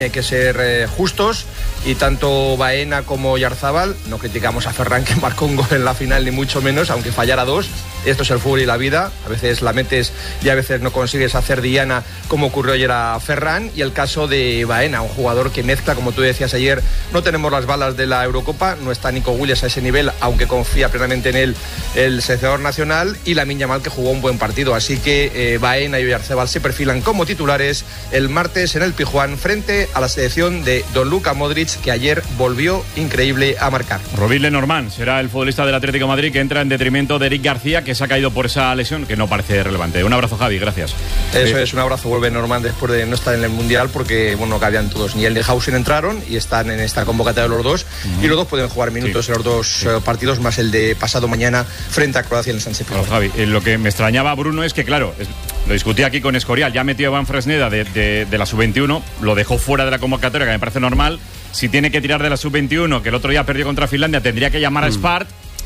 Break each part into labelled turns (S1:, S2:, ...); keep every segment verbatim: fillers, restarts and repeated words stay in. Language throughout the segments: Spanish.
S1: Hay que ser eh, justos, y tanto Baena como Oyarzabal, no criticamos a Ferran que marcó un gol en la final ni mucho menos, aunque fallara dos. Esto es el fútbol y la vida, a veces la metes y a veces no consigues hacer diana, como ocurrió ayer a Ferran. Y el caso de Baena, un jugador que mezcla, como tú decías ayer, no tenemos las balas de la Eurocopa, no está Nico Williams a ese nivel, aunque confía plenamente en él el seleccionador nacional, y Lamine Yamal, que jugó un buen partido. Así que eh, Baena y Oyarzabal se perfilan como titulares el martes en el Pizjuán frente a la selección de Don Luka Modric, que ayer volvió increíble a marcar.
S2: Robin Lenormand será el futbolista del Atlético de Madrid, que entra en detrimento de Eric García, que se ha caído por esa lesión que no parece relevante. Un abrazo, Javi, gracias.
S1: Eso es, un abrazo. Vuelve Lenormand después de no estar en el Mundial, porque bueno, no cabían todos. Ni el de Hausen entraron y están en esta convocatoria los dos, uh-huh. y los dos pueden jugar minutos sí. en los dos sí. uh, partidos, más el de pasado mañana frente a Croacia en el San Sebastián.
S2: Claro, Javi, eh, lo que me extrañaba, Bruno, es que claro, es, lo discutí aquí con Escorial, ya metió a Iván Fresneda de, de, de la sub veintiuno, lo dejó fuera de la convocatoria, que me parece normal. Si tiene que tirar de la sub veintiuno, que el otro día perdió contra Finlandia, tendría que llamar a mm. Spart.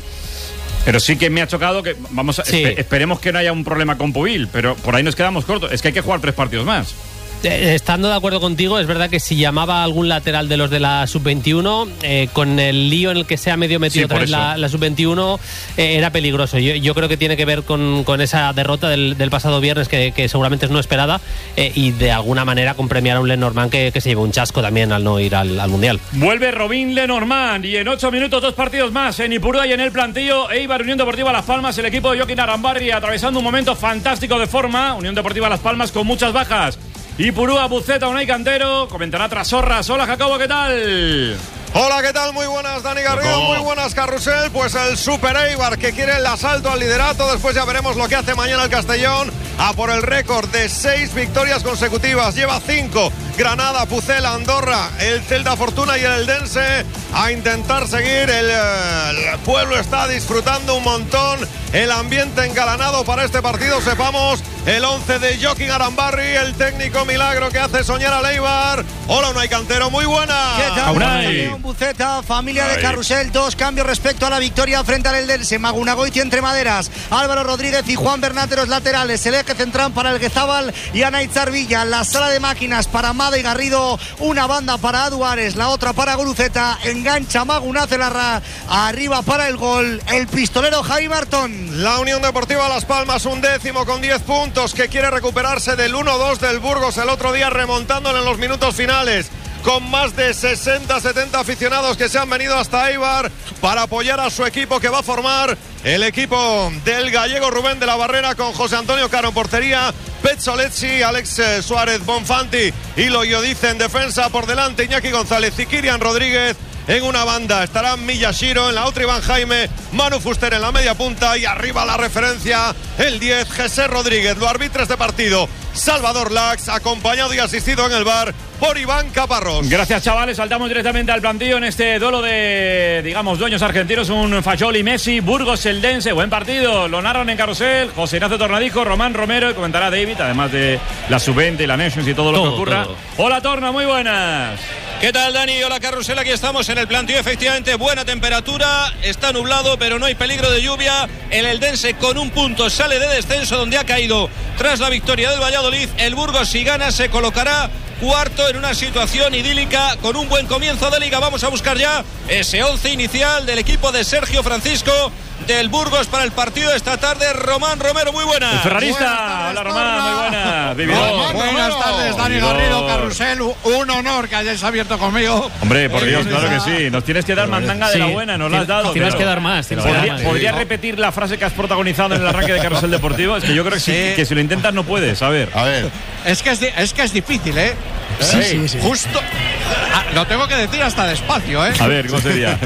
S2: Pero sí que me ha chocado que, vamos a, sí. espe- esperemos que no haya un problema con Pubil, pero por ahí nos quedamos cortos. Es que hay que jugar tres partidos más.
S3: Estando de acuerdo contigo, es verdad que si llamaba a algún lateral de los de la sub veintiuno, eh, con el lío en el que se ha medio metido sí, otra vez la, la sub veintiuno, eh, era peligroso. Yo, yo creo que tiene que ver con, con esa derrota del, del pasado viernes, que, que seguramente es no esperada, eh, y de alguna manera con premiar a un Lenormand que, que se llevó un chasco también al no ir al, al Mundial.
S2: Vuelve Robin Lenormand, y en ocho minutos dos partidos más en Ipurúa y en el plantillo. Eibar, Unión Deportiva Las Palmas, el equipo de Joaquín Arambarri atravesando un momento fantástico de forma. Unión Deportiva Las Palmas con muchas bajas. Ipurúa, Buceta, Unai Cantero, comentará Trasorras. Hola, Jacobo, ¿qué tal?
S4: Hola, ¿qué tal? Muy buenas, Dani Garrido, muy buenas, Carrusel. Pues el Super Eibar, que quiere el asalto al liderato. Después ya veremos lo que hace mañana el Castellón, a por el récord de seis victorias consecutivas. Lleva cinco. Granada, Pucela, Andorra, el Celta Fortuna y el Eldense a intentar seguir. El, el pueblo está disfrutando un montón. El ambiente engalanado para este partido. Sepamos el once de Joaquín Arambarri, el técnico milagro que hace soñar al Eibar. Hola, Unai Cantero, muy buena.
S5: ¿Qué tal? Unai. Buceta, familia de Carrusel, dos cambios respecto a la victoria frente al Eldense. Magunagoiti entre maderas, Álvaro Rodríguez y Juan Bernáteros laterales, el eje central para el Guezábal y Anaitz Villa, la sala de máquinas para Mada y Garrido, una banda para Aduares, la otra para Guruceta, engancha Maguna Celarra, arriba para el gol el pistolero Javi Martón.
S4: La Unión Deportiva Las Palmas, un décimo con diez puntos, que quiere recuperarse del uno dos del Burgos el otro día, remontándole en los minutos finales, con más de sesenta setenta aficionados que se han venido hasta Eibar para apoyar a su equipo, que va a formar el equipo del gallego Rubén de la Barrera, con José Antonio Caro en portería, Pezzolezzi, Alex eh, Suárez, Bonfanti y Loyodice en defensa. Por delante Iñaki González y Kirian Rodríguez. En una banda estarán Miyashiro, en la otra Iván Jaime, Manu Fuster en la media punta, y arriba la referencia, el diez, José Rodríguez. Lo arbitra este partido Salvador Lax, acompañado y asistido en el bar por Iván Caparrós.
S2: Gracias, chavales. Saltamos directamente al plantillo en este duelo de, digamos, dueños argentinos. Un Fayoli Messi, Burgos Eldense. Buen partido. Lo narran en Carrusel José Ignacio Tornadijo, Román Romero, y comentará David, además de la sub veinte, la Nations y todo lo todo, que ocurra. Todo. Hola, Torna, muy buenas.
S6: ¿Qué tal, Dani? Hola, Carrusel. Aquí estamos en el plantillo. Efectivamente, buena temperatura. Está nublado, pero no hay peligro de lluvia. El Eldense con un punto sale de descenso, donde ha caído tras la victoria del Valladolid. El Burgos, si gana, se colocará cuarto en una situación idílica, con un buen comienzo de liga. Vamos a buscar ya ese once inicial del equipo de Sergio Francisco del Burgos para el partido de esta tarde. Román Romero, muy buenas.
S2: El ferrarista. Hola, Román, muy buenas. Vividor.
S7: Buenas tardes, Dani Garrido, Carrusel. Un honor que hayáis abierto conmigo.
S2: Hombre, por Dios, claro que sí. Nos tienes que dar mandanga de sí. la buena, nos la has dado.
S3: Tienes que dar más.
S2: ¿Podría, ¿podría repetir la frase que has protagonizado en el arranque de Carrusel Deportivo? Es que yo creo que, sí. si, que si lo intentas no puedes. A ver.
S7: A ver. Es que es, es, que es difícil, ¿eh?
S3: Sí, sí, sí.
S7: Justo. Ah, lo tengo que decir hasta despacio, ¿eh?
S2: A ver, ¿cómo sería?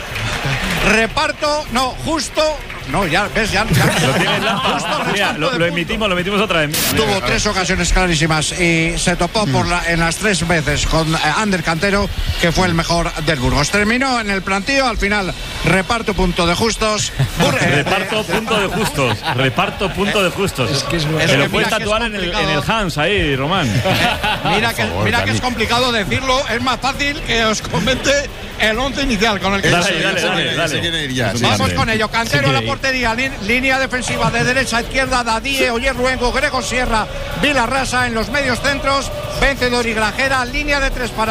S7: Reparto, no, justo. No, ya ves, ya. ya
S2: lo tienes la, justo mira, lo, lo emitimos, lo emitimos otra vez. Mira,
S7: Tuvo mira, tres ocasiones clarísimas y se topó mm. por la, en las tres veces con Ander Cantero, que fue el mejor del Burgos. Terminó en el plantío, al final reparto punto de justos.
S2: reparto punto de justos. Reparto punto de justos. Es que es es Se lo puedes tatuar en el, en el Hans ahí, Román.
S7: mira que, favor, mira que es complicado decirlo, es más fácil que os comente el once inicial con el que
S2: dale, dale, dale, dale, dale.
S7: Se ir ya, vamos sí, con ello. Cantero en la portería, línea defensiva de derecha a izquierda, Dadie, Oyer Luengo, Grego Sierra, Vilarrasa en los medios centros, vencedor y Grajera, línea de tres para